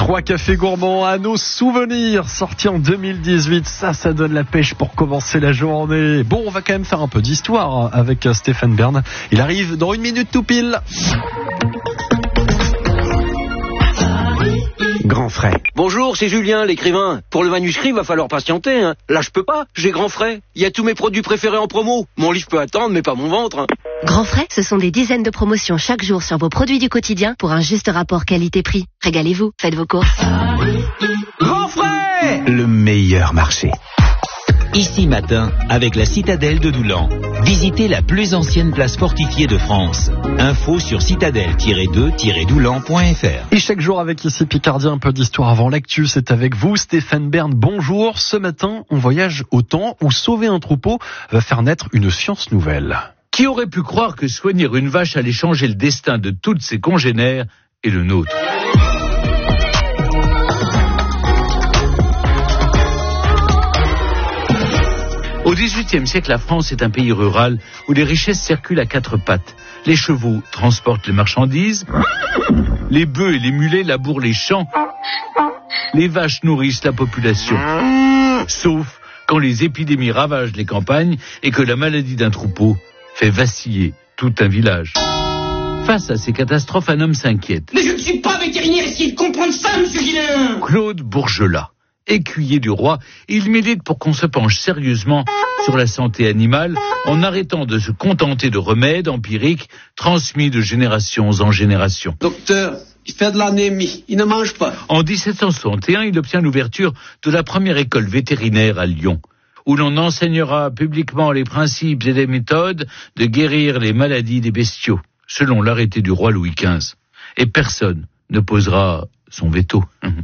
3 cafés gourmands à nos souvenirs, sortis en 2018. Ça donne la pêche pour commencer la journée. Bon, on va quand même faire un peu d'histoire avec Stéphane Bern. Il arrive dans 1 minute tout pile. Grand frais. Bonjour, c'est Julien, l'écrivain. Pour le manuscrit, va falloir patienter. Là, je peux pas. J'ai Grand frais. Il y a tous mes produits préférés en promo. Mon livre peut attendre, mais pas mon ventre. Grand frais, ce sont des dizaines de promotions chaque jour sur vos produits du quotidien pour un juste rapport qualité-prix. Régalez-vous, faites vos courses. Grand frais! Le meilleur marché. Ici matin, avec la citadelle de Doulan. Visitez la plus ancienne place fortifiée de France. Info sur citadelle-2-doulan.fr. Et chaque jour avec ici Picardie, un peu d'histoire avant l'actu. C'est avec vous, Stéphane Bern. Bonjour. Ce matin, on voyage au temps où sauver un troupeau va faire naître une science nouvelle. Qui aurait pu croire que soigner une vache allait changer le destin de toutes ses congénères et le nôtre? Au XVIIIe siècle, la France est un pays rural où les richesses circulent à 4 pattes. Les chevaux transportent les marchandises, les bœufs et les mulets labourent les champs, les vaches nourrissent la population. Sauf quand les épidémies ravagent les campagnes et que la maladie d'un troupeau fait vaciller tout un village. Face à ces catastrophes, un homme s'inquiète. Mais je ne suis pas vétérinaire, essayez de comprendre ça, monsieur Guillain. Claude Bourgelat, écuyer du roi, il milite pour qu'on se penche sérieusement sur la santé animale en arrêtant de se contenter de remèdes empiriques transmis de générations en générations. Docteur, il fait de l'anémie, il ne mange pas. En 1761, il obtient l'ouverture de la première école vétérinaire à Lyon, où l'on enseignera publiquement les principes et les méthodes de guérir les maladies des bestiaux, selon l'arrêté du roi Louis XV. Et personne ne posera son veto.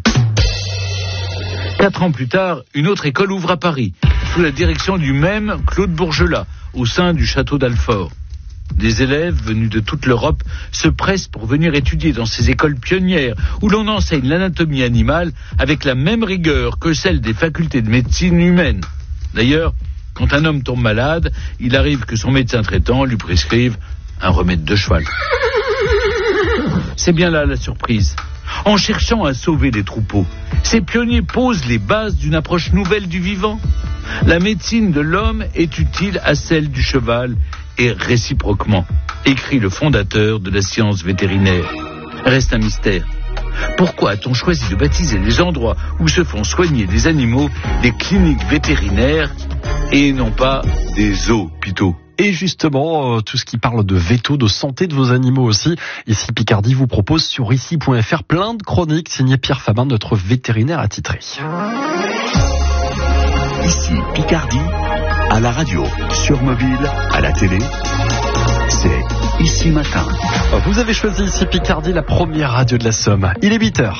4 ans plus tard, une autre école ouvre à Paris, sous la direction du même Claude Bourgelat, au sein du château d'Alfort. Des élèves venus de toute l'Europe se pressent pour venir étudier dans ces écoles pionnières, où l'on enseigne l'anatomie animale avec la même rigueur que celle des facultés de médecine humaine. D'ailleurs, quand un homme tombe malade, il arrive que son médecin traitant lui prescrive un remède de cheval. C'est bien là la surprise. En cherchant à sauver les troupeaux, ces pionniers posent les bases d'une approche nouvelle du vivant. La médecine de l'homme est utile à celle du cheval et réciproquement, écrit le fondateur de la science vétérinaire. Reste un mystère. Pourquoi a-t-on choisi de baptiser les endroits où se font soigner les animaux des cliniques vétérinaires et non pas des hôpitaux? Et justement, tout ce qui parle de veto, de santé de vos animaux aussi. Ici Picardie vous propose sur ici.fr plein de chroniques signées Pierre Fabin, notre vétérinaire attitré. Ici Picardie, à la radio, sur mobile, à la télé. C'est Ici Matin. Vous avez choisi ici Picardie, la première radio de la Somme. Il est 8h.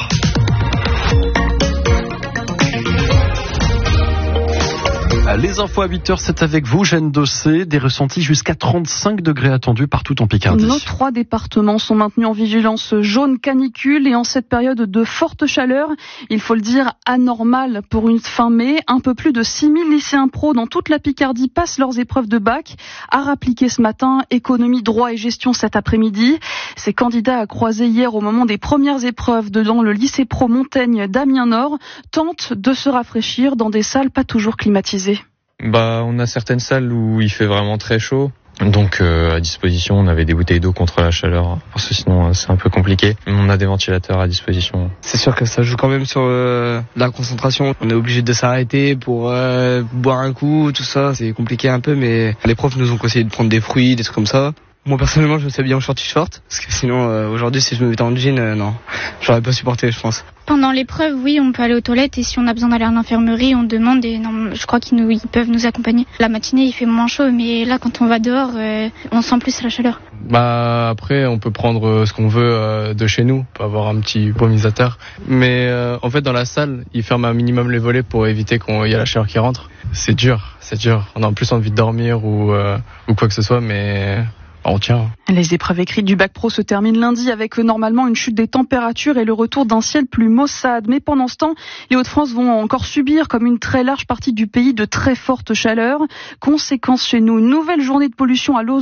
Les infos à 8h, c'est avec vous, Jeanne Dossé. Des ressentis jusqu'à 35 degrés attendus partout en Picardie. Nos 3 départements sont maintenus en vigilance jaune canicule et en cette période de forte chaleur, il faut le dire, anormale pour une fin mai. Un peu plus de 6000 lycéens pros dans toute la Picardie passent leurs épreuves de bac. À rappliquer ce matin, économie, droit et gestion cet après-midi. Ces candidats à croiser hier au moment des premières épreuves dans le lycée pro Montaigne d'Amiens-Nord tentent de se rafraîchir dans des salles pas toujours climatisées. On a certaines salles où il fait vraiment très chaud. Donc à disposition, on avait des bouteilles d'eau contre la chaleur, parce que sinon c'est un peu compliqué. On a des ventilateurs à disposition. C'est sûr que ça joue quand même sur la concentration. On est obligé de s'arrêter pour boire un coup, tout ça. C'est compliqué un peu, mais les profs nous ont conseillé de prendre des fruits, des trucs comme ça. Moi personnellement, je me suis bien en short-t-shirt, parce que sinon aujourd'hui si je me mettais en jean, non, j'aurais pas supporté, je pense. Pendant l'épreuve, oui, on peut aller aux toilettes et si on a besoin d'aller à l'infirmerie, on demande et non, je crois qu'ils peuvent nous accompagner. La matinée, il fait moins chaud, mais là, quand on va dehors, on sent plus la chaleur. Après, on peut prendre ce qu'on veut de chez nous, on peut avoir un petit brumisateur. Mais en fait, dans la salle, ils ferment un minimum les volets pour éviter qu'il y ait la chaleur qui rentre. C'est dur. On a en plus envie de dormir ou quoi que ce soit, mais on tient. Les épreuves écrites du bac pro se terminent lundi avec normalement une chute des températures et le retour d'un ciel plus maussade. Mais pendant ce temps, les Hauts-de-France vont encore subir, comme une très large partie du pays, de très fortes chaleurs. Conséquence chez nous, nouvelle journée de pollution à l'ozone.